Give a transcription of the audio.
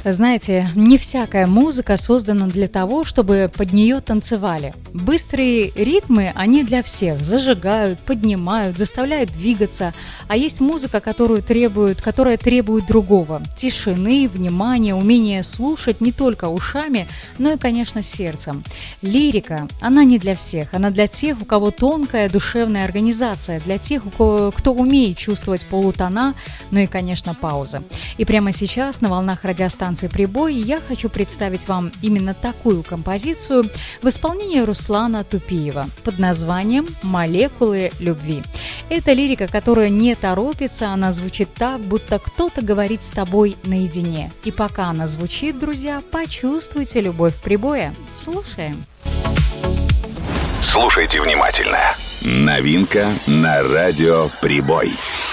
Знаете, не всякая музыка создана для того, чтобы под нее танцевали. Быстрые ритмы, они для всех. Зажигают, поднимают, заставляют двигаться. А есть музыка, которая требует другого. Тишины, внимания, умения слушать не только ушами, но и, конечно, сердцем. Лирика, она не для всех. Она для тех, у кого тонкая душевная организация. Для тех, кто умеет чувствовать полутона, ну и, конечно, паузы. И прямо сейчас на волнах радиостанции «Прибой» я хочу представить вам именно такую композицию в исполнении Руслана Тупиева под названием «Молекулы любви». Это лирика, которая не торопится, она звучит так, будто кто-то говорит с тобой наедине. И пока она звучит, друзья, почувствуйте любовь Прибоя. Слушаем. Слушайте внимательно. Новинка на радио «Прибой».